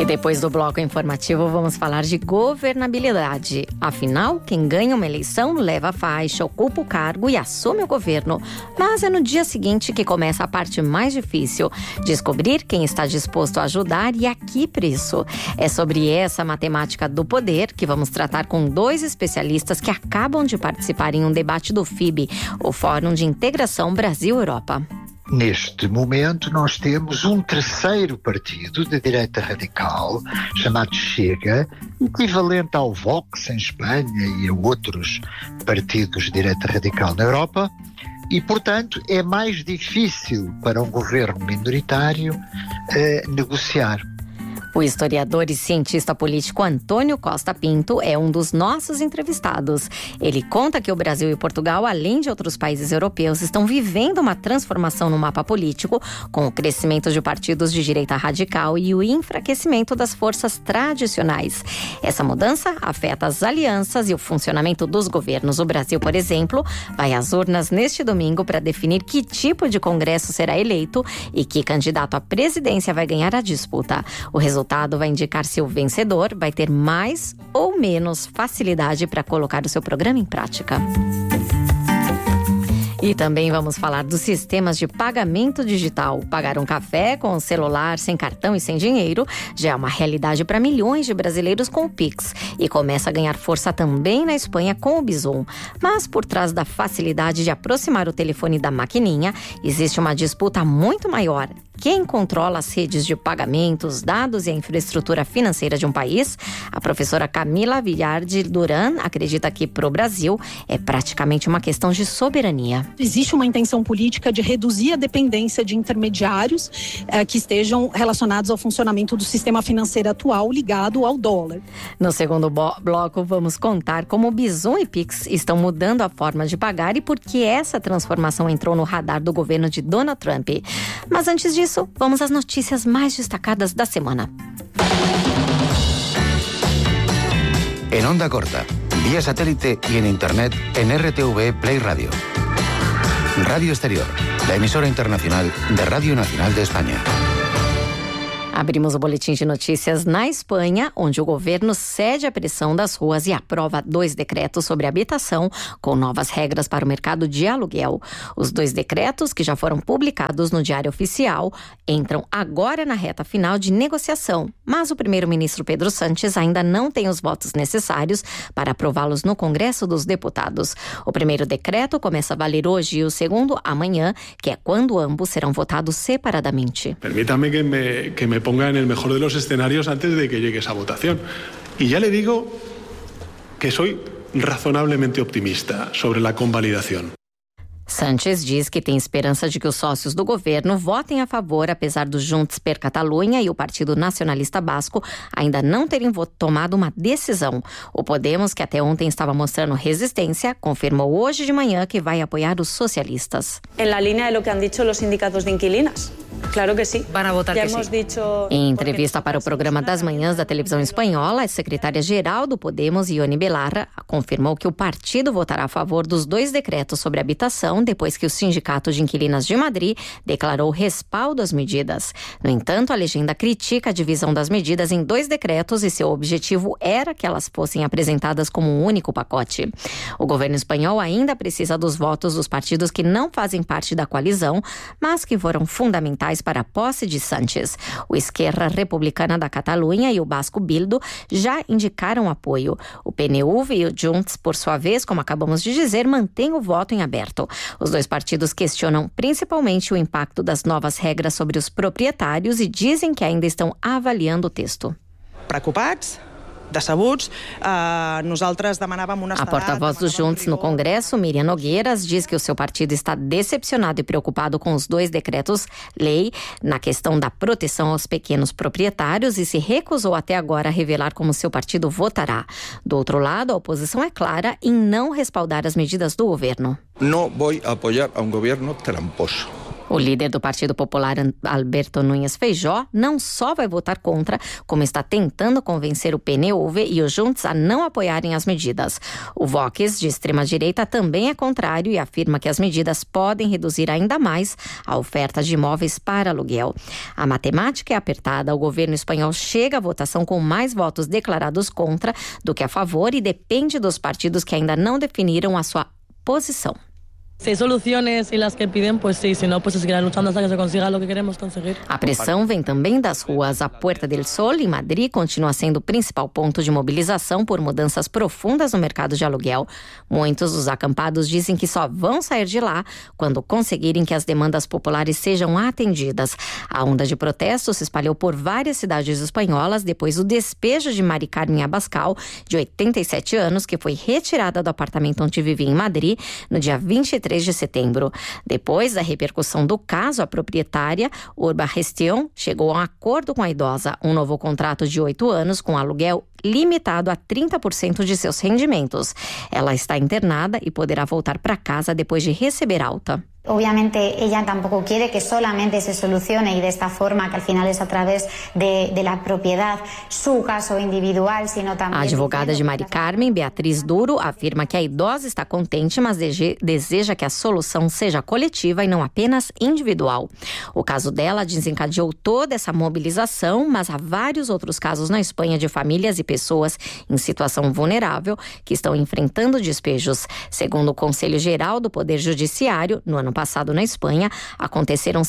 E depois do bloco informativo, vamos falar de governabilidade. Afinal, quem ganha uma eleição leva a faixa, ocupa o cargo e assume o governo. Mas é no dia seguinte que começa a parte mais difícil: descobrir quem está disposto a ajudar e a que preço. É sobre essa matemática do poder que vamos tratar com dois especialistas que acabam de participar em um debate do FIB, o Fórum de Integração Brasil-Europa. Neste momento nós temos um terceiro partido de direita radical, chamado Chega, equivalente ao Vox em Espanha e a outros partidos de direita radical na Europa, e portanto é mais difícil para um governo minoritário negociar. O historiador e cientista político Antônio Costa Pinto é um dos nossos entrevistados. Ele conta que o Brasil e Portugal, além de outros países europeus, estão vivendo uma transformação no mapa político, com o crescimento de partidos de direita radical e o enfraquecimento das forças tradicionais. Essa mudança afeta as alianças e o funcionamento dos governos. O Brasil, por exemplo, vai às urnas neste domingo para definir que tipo de congresso será eleito e que candidato à presidência vai ganhar a disputa. O resultado vai indicar se o vencedor vai ter mais ou menos facilidade para colocar o seu programa em prática. E também vamos falar dos sistemas de pagamento digital. Pagar um café com o celular, sem cartão e sem dinheiro, já é uma realidade para milhões de brasileiros com o Pix. E começa a ganhar força também na Espanha com o Bizum. Mas por trás da facilidade de aproximar o telefone da maquininha, existe uma disputa muito maior. Quem controla as redes de pagamentos, dados e a infraestrutura financeira de um país? A professora Camila Villardi Duran acredita que, para o Brasil, é praticamente uma questão de soberania. Existe uma intenção política de reduzir a dependência de intermediários que estejam relacionados ao funcionamento do sistema financeiro atual ligado ao dólar. No segundo bloco, vamos contar como o Bizum e Pix estão mudando a forma de pagar e por que essa transformação entrou no radar do governo de Donald Trump. Mas antes disso, vamos às notícias mais destacadas da semana. En onda corta, vía satélite y en internet en RTV Play Radio. Radio Exterior, la emisora internacional de Radio Nacional de España. Abrimos o boletim de notícias na Espanha, onde o governo cede à pressão das ruas e aprova 2 decretos sobre habitação com novas regras para o mercado de aluguel. Os 2 decretos, que já foram publicados no Diário Oficial, entram agora na reta final de negociação, mas o primeiro-ministro Pedro Sánchez ainda não tem os votos necessários para aprová-los no Congresso dos Deputados. O primeiro decreto começa a valer hoje e o segundo amanhã, que é quando ambos serão votados separadamente. Permítame que me ponga en el mejor de los escenarios antes de que llegue esa votación. Y ya le digo que soy razonablemente optimista sobre la convalidación. Sánchez diz que tem esperança de que os sócios do governo votem a favor, apesar do Junts per Catalunya e o Partido Nacionalista Basco ainda não terem tomado uma decisão. O Podemos, que até ontem estava mostrando resistência, confirmou hoje de manhã que vai apoiar os socialistas. En la línea de lo que han dicho los sindicatos de inquilinas. Claro que sí. Van a votar que sí. Em entrevista para o programa das manhãs da televisão espanhola, a secretária-geral do Podemos, Ione Belarra, confirmou que o partido votará a favor dos 2 decretos sobre habitação depois que o Sindicato de Inquilinas de Madrid declarou respaldo às medidas. No entanto, a legenda critica a divisão das medidas em 2 decretos e seu objetivo era que elas fossem apresentadas como um único pacote. O governo espanhol ainda precisa dos votos dos partidos que não fazem parte da coalizão, mas que foram fundamentais para a posse de Sánchez. O Esquerra Republicana da Catalunha e o Basco Bildu já indicaram apoio. O PNV e o Junts, por sua vez, como acabamos de dizer, mantêm o voto em aberto. Os 2 partidos questionam principalmente o impacto das novas regras sobre os proprietários e dizem que ainda estão avaliando o texto. Preocupados? Decebuts, nosaltres demanàvem una A porta-voz dos Junts no Congresso, Miriam Nogueiras, diz que o seu partido está decepcionado e preocupado com os 2 decretos-lei na questão da proteção aos pequenos proprietários e se recusou até agora a revelar como seu partido votará. Do outro lado, a oposição é clara em não respaldar as medidas do governo. Não vou apoiar a um governo tramposo. O líder do Partido Popular, Alberto Núñez Feijóo, não só vai votar contra, como está tentando convencer o PNUV e o Junts a não apoiarem as medidas. O Vox, de extrema-direita, também é contrário e afirma que as medidas podem reduzir ainda mais a oferta de imóveis para aluguel. A matemática é apertada. O governo espanhol chega à votação com mais votos declarados contra do que a favor e depende dos partidos que ainda não definiram a sua posição. Si hay soluciones y las que piden, pues sí, si no, pues se seguirá luchando hasta que se consiga lo que queremos conseguir. A pressão vem também das ruas. A Puerta del Sol, em Madrid, continua sendo o principal ponto de mobilização por mudanças profundas no mercado de aluguel. Muitos dos acampados dizem que só vão sair de lá quando conseguirem que as demandas populares sejam atendidas. A onda de protestos se espalhou por várias cidades espanholas depois do despejo de Mari Carmen Abascal, de 87 anos, que foi retirada do apartamento onde vivia em Madrid no dia 23 de setembro. Depois da repercussão do caso, a proprietária, Urba Gestión, chegou a um acordo com a idosa, um novo contrato de 8 anos com aluguel limitado a 30% de seus rendimentos. Ela está internada e poderá voltar para casa depois de receber alta. Obviamente ella tampoco quiere que solamente se solucione y de esta forma, que al final es a través de la propiedad, su caso individual, sino también... A advogada de Mari Carmen, Beatriz Duro, afirma que a idosa está contente, mas deseja que a solução seja coletiva e não apenas individual. O caso dela desencadeou toda essa mobilização, mas há vários outros casos na Espanha de famílias e pessoas em situação vulnerável que estão enfrentando despejos. Segundo o Conselho Geral do Poder Judiciário, no ano passado na Espanha, aconteceram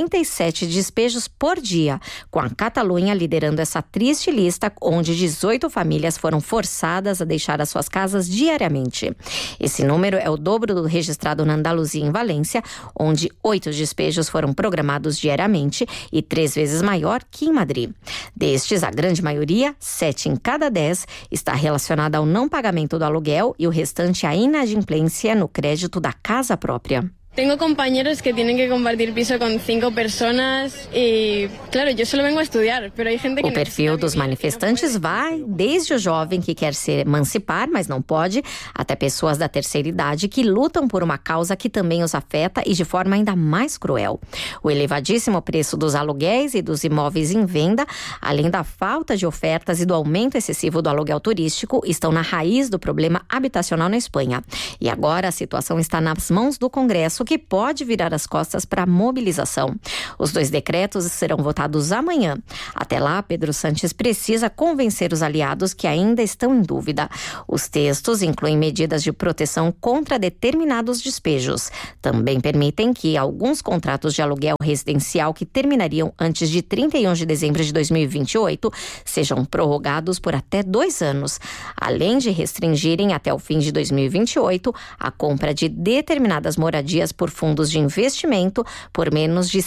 67 despejos por dia, com a Catalunha liderando essa triste lista, onde 18 famílias foram forçadas a deixar as suas casas diariamente. Esse número é o dobro do registrado na Andaluzia, em Valência, onde 8 despejos foram programados diariamente e 3 vezes maior que em Madrid. Destes, a grande maioria, 7 em cada 10, está relacionada ao não pagamento do aluguel e o restante à inadimplência no crédito da casa própria. Tengo compañeros que tienen que compartir piso con 5 personas y, claro, yo solo vengo a estudiar, pero hay gente que... O perfil dos manifestantes vai desde o jovem que quer se emancipar, mas não pode, até pessoas da terceira idade que lutam por uma causa que também os afeta e de forma ainda mais cruel. O elevadíssimo preço dos aluguéis e dos imóveis em venda, além da falta de ofertas e do aumento excessivo do aluguel turístico, estão na raiz do problema habitacional na Espanha. E agora a situação está nas mãos do Congresso, que pode virar as costas para a mobilização. Os 2 decretos serão votados amanhã. Até lá, Pedro Sánchez precisa convencer os aliados que ainda estão em dúvida. Os textos incluem medidas de proteção contra determinados despejos. Também permitem que alguns contratos de aluguel residencial que terminariam antes de 31 de dezembro de 2028 sejam prorrogados por até 2 anos, além de restringirem até o fim de 2028 a compra de determinadas moradias por fundos de investimento por menos de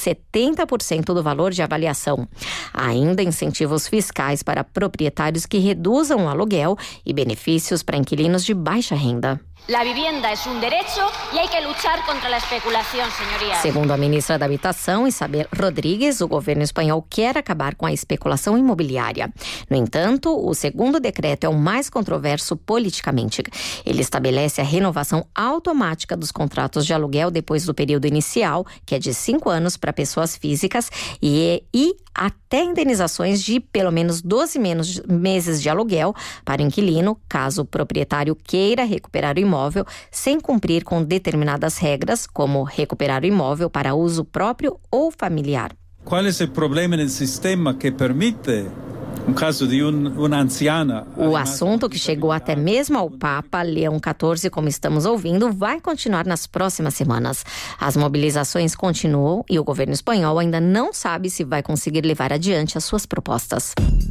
70% do valor de avaliação. Há ainda incentivos fiscais para proprietários que reduzam o aluguel e benefícios para inquilinos de baixa renda. La vivienda es un derecho y hay que luchar contra la especulación, señorías. Segundo a ministra da Habitação, Isabel Rodríguez, o governo espanhol quer acabar com a especulação imobiliária. No entanto, o segundo decreto é o mais controverso politicamente. Ele estabelece a renovação automática dos contratos de aluguel depois do período inicial, que é de 5 anos para pessoas físicas, e até indenizações de pelo menos 12 meses de aluguel para o inquilino, caso o proprietário queira recuperar o imóvel sem cumprir com determinadas regras, como recuperar o imóvel para uso próprio ou familiar. Qual é o problema no sistema que permite um caso de uma anciana? O assunto, que chegou até mesmo ao Papa Leão XIV, como estamos ouvindo, vai continuar nas próximas semanas. As mobilizações continuam e o governo espanhol ainda não sabe se vai conseguir levar adiante as suas propostas.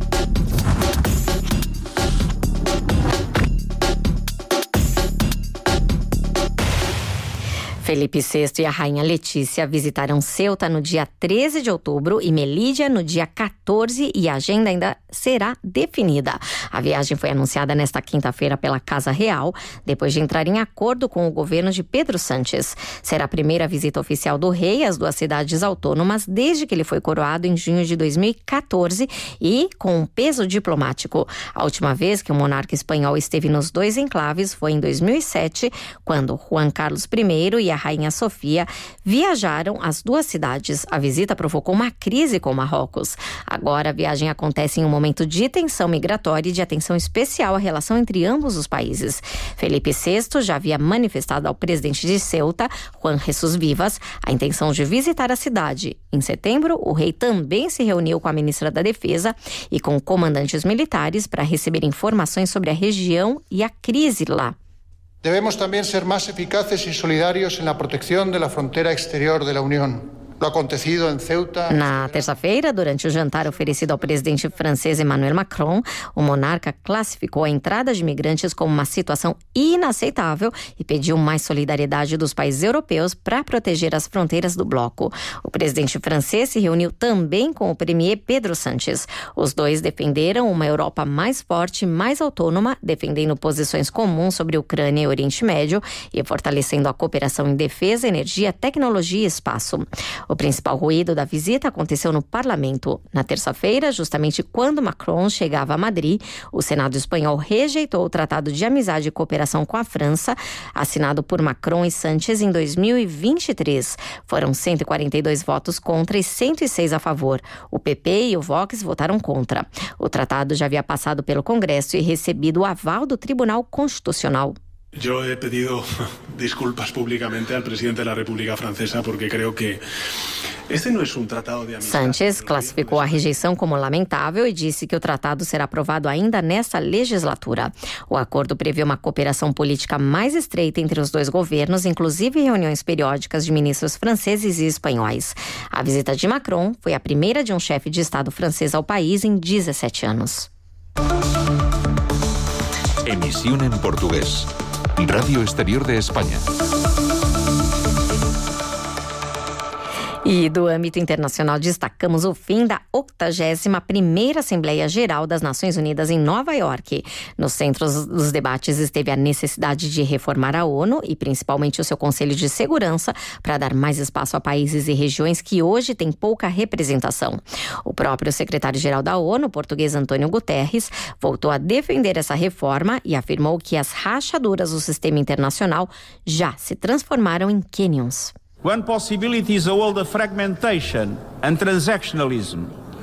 Felipe VI e a rainha Letícia visitarão Ceuta no dia 13 de outubro e Melilla no dia 14 e a agenda ainda será definida. A viagem foi anunciada nesta quinta-feira pela Casa Real, depois de entrar em acordo com o governo de Pedro Sánchez. Será a primeira visita oficial do rei às 2 cidades autônomas desde que ele foi coroado em junho de 2014 e com um peso diplomático. A última vez que o monarca espanhol esteve nos 2 enclaves foi em 2007, quando Juan Carlos I e a rainha Sofia viajaram às duas cidades. A visita provocou uma crise com Marrocos. Agora a viagem acontece em um momento de tensão migratória e de atenção especial à relação entre ambos os países. Felipe VI já havia manifestado ao presidente de Ceuta, Juan Jesús Vivas, a intenção de visitar a cidade. Em setembro, o rei também se reuniu com a ministra da Defesa e com comandantes militares para receber informações sobre a região e a crise lá. Debemos también ser más eficaces y solidarios en la protección de la frontera exterior de la Unión. Na terça-feira, durante o jantar oferecido ao presidente francês Emmanuel Macron, o monarca classificou a entrada de imigrantes como uma situação inaceitável e pediu mais solidariedade dos países europeus para proteger as fronteiras do bloco. O presidente francês se reuniu também com o premier Pedro Sánchez. Os dois defenderam uma Europa mais forte e mais autônoma, defendendo posições comuns sobre Ucrânia e Oriente Médio e fortalecendo a cooperação em defesa, energia, tecnologia e espaço. O principal ruído da visita aconteceu no parlamento. Na terça-feira, justamente quando Macron chegava a Madrid, o Senado espanhol rejeitou o Tratado de Amizade e Cooperação com a França, assinado por Macron e Sánchez em 2023. Foram 142 votos contra e 106 a favor. O PP e o Vox votaram contra. O tratado já havia passado pelo Congresso e recebido o aval do Tribunal Constitucional. Yo he pedido disculpas públicamente al presidente de la República Francesa porque creo que este no es un tratado de amistad. Sánchez classificou a rejeição como lamentável e disse que o tratado será aprovado ainda nesta legislatura. O acordo prevê uma cooperação política mais estreita entre os dois governos, inclusive reuniões periódicas de ministros franceses e espanhóis. A visita de Macron foi a primeira de um chefe de Estado francês ao país em 17 anos. Emisión en portugués. Radio Exterior de Espanha. E do âmbito internacional destacamos o fim da 81ª Assembleia Geral das Nações Unidas em Nova York. No centro dos debates esteve a necessidade de reformar a ONU e principalmente o seu Conselho de Segurança para dar mais espaço a países e regiões que hoje têm pouca representação. O próprio secretário-geral da ONU, o português Antônio Guterres, voltou a defender essa reforma e afirmou que as rachaduras do sistema internacional já se transformaram em canyons. One possibility is a world of fragmentation and transactionalism.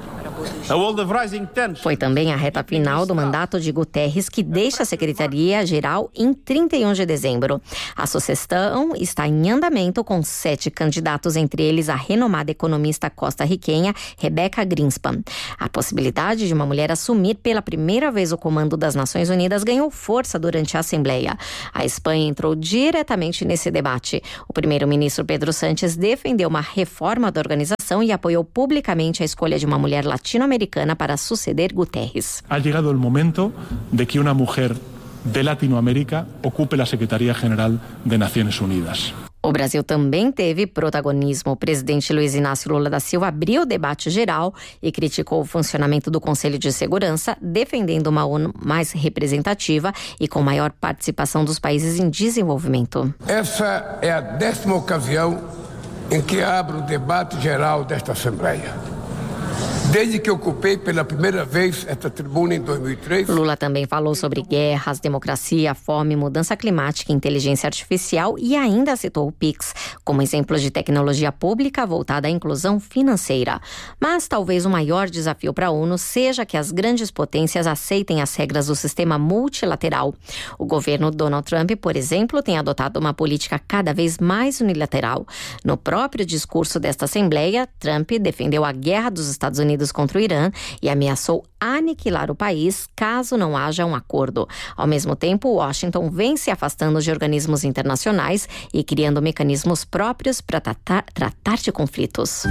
Foi também a reta final do mandato de Guterres, que deixa a Secretaria-Geral em 31 de dezembro. A sucessão está em andamento com 7 candidatos, entre eles a renomada economista costarriquenha Rebeca Greenspan. A possibilidade de uma mulher assumir pela primeira vez o comando das Nações Unidas ganhou força durante a Assembleia. A Espanha entrou diretamente nesse debate. O primeiro-ministro Pedro Sánchez defendeu uma reforma da organização e apoiou publicamente a escolha de uma mulher latino-americana para suceder Guterres. Ha llegado el momento de que una mujer de Latinoamérica ocupe la Secretaría General de Naciones Unidas. O Brasil também teve protagonismo. O presidente Luiz Inácio Lula da Silva abriu o debate geral e criticou o funcionamento do Conselho de Segurança, defendendo uma ONU mais representativa e com maior participação dos países em desenvolvimento. Essa é a 10ª ocasião em que abro o debate geral desta Assembleia. Desde que ocupei pela primeira vez esta tribuna em 2003... Lula também falou sobre guerras, democracia, fome, mudança climática, inteligência artificial e ainda citou o PIX como exemplo de tecnologia pública voltada à inclusão financeira. Mas talvez o maior desafio para a ONU seja que as grandes potências aceitem as regras do sistema multilateral. O governo Donald Trump, por exemplo, tem adotado uma política cada vez mais unilateral. No próprio discurso desta Assembleia, Trump defendeu a guerra dos Estados Unidos contra o Irã e ameaçou aniquilar o país caso não haja um acordo. Ao mesmo tempo, Washington vem se afastando de organismos internacionais e criando mecanismos próprios para tratar de conflitos.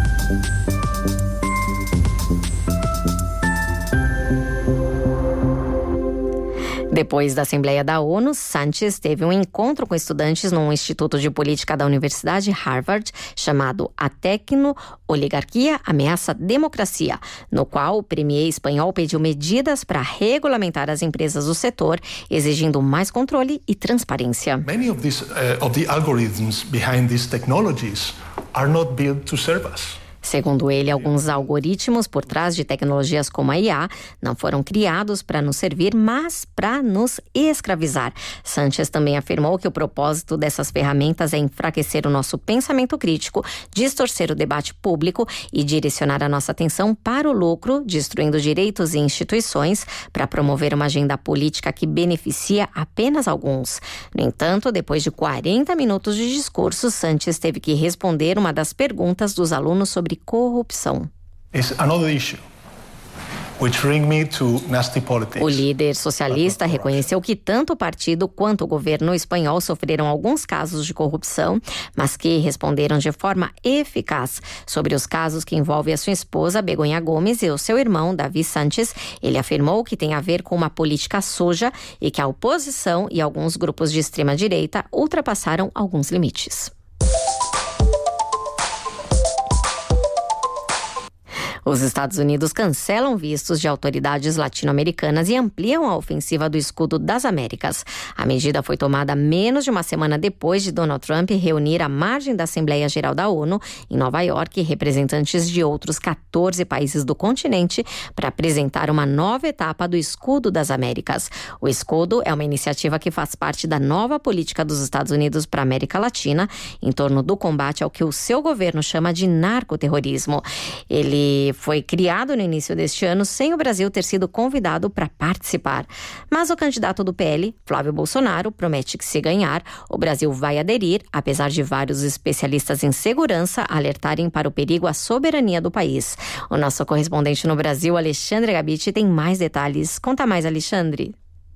Depois da Assembleia da ONU, Sánchez teve um encontro com estudantes num instituto de política da Universidade Harvard, chamado A Tecno-Oligarquia Ameaça Democracia, no qual o premier espanhol pediu medidas para regulamentar as empresas do setor, exigindo mais controle e transparência. Many of the algorithms behind these technologies are not built to serve us. Segundo ele, alguns algoritmos por trás de tecnologias como a IA não foram criados para nos servir, mas para nos escravizar. Sánchez também afirmou que o propósito dessas ferramentas é enfraquecer o nosso pensamento crítico, distorcer o debate público e direcionar a nossa atenção para o lucro, destruindo direitos e instituições para promover uma agenda política que beneficia apenas alguns. No entanto, depois de 40 minutos de discurso, Sánchez teve que responder uma das perguntas dos alunos sobre corrupção. O líder socialista reconheceu que tanto o partido quanto o governo espanhol sofreram alguns casos de corrupção, mas que responderam de forma eficaz. Sobre os casos que envolvem a sua esposa, Begoña Gómez, e o seu irmão, David Sánchez, ele afirmou que tem a ver com uma política suja e que a oposição e alguns grupos de extrema-direita ultrapassaram alguns limites. Os Estados Unidos cancelam vistos de autoridades latino-americanas e ampliam a ofensiva do Escudo das Américas. A medida foi tomada menos de uma semana depois de Donald Trump reunir à margem da Assembleia Geral da ONU, em Nova York, representantes de outros 14 países do continente para apresentar uma nova etapa do Escudo das Américas. O Escudo é uma iniciativa que faz parte da nova política dos Estados Unidos para a América Latina, em torno do combate ao que o seu governo chama de narcoterrorismo. Ele foi criado no início deste ano sem o Brasil ter sido convidado para participar. Mas o candidato do PL, Flávio Bolsonaro, promete que se ganhar, o Brasil vai aderir, apesar de vários especialistas em segurança alertarem para o perigo à soberania do país. O nosso correspondente no Brasil, Alexandre Gabiti, tem mais detalhes. Conta mais, Alexandre.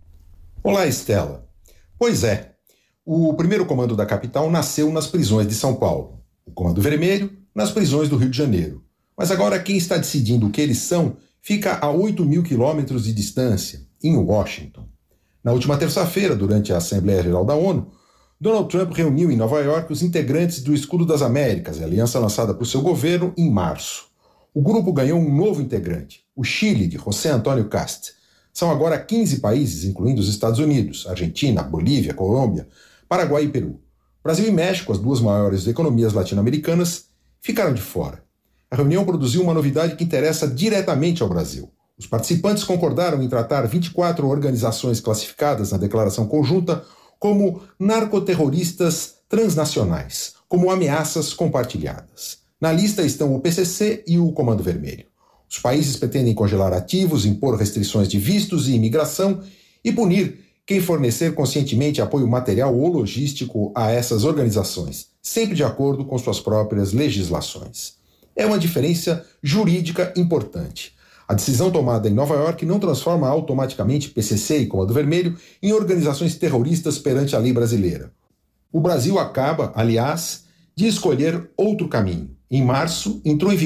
Olá, Estela. Pois é, o primeiro comando da capital nasceu nas prisões de São Paulo. O Comando Vermelho, nas prisões do Rio de Janeiro. Mas agora quem está decidindo o que eles são fica a 8.000 quilômetros de distância, em Washington. Na última terça-feira, durante a Assembleia Geral da ONU, Donald Trump reuniu em Nova York os integrantes do Escudo das Américas, a aliança lançada por seu governo em março. O grupo ganhou um novo integrante, o Chile, de José Antônio Cast. São agora 15 países, incluindo os Estados Unidos, Argentina, Bolívia, Colômbia, Paraguai e Peru. Brasil e México, as duas maiores economias latino-americanas, ficaram de fora. A reunião produziu uma novidade que interessa diretamente ao Brasil. Os participantes concordaram em tratar 24 organizações classificadas na declaração conjunta como narcoterroristas transnacionais, como ameaças compartilhadas. Na lista estão o PCC e o Comando Vermelho. Os países pretendem congelar ativos, impor restrições de vistos e imigração e punir quem fornecer conscientemente apoio material ou logístico a essas organizações, sempre de acordo com suas próprias legislações. É uma diferença jurídica importante. A decisão tomada em Nova York não transforma automaticamente PCC e Comando Vermelho em organizações terroristas perante a lei brasileira. O Brasil acaba, aliás, de escolher outro caminho. Em março, entrou em vigor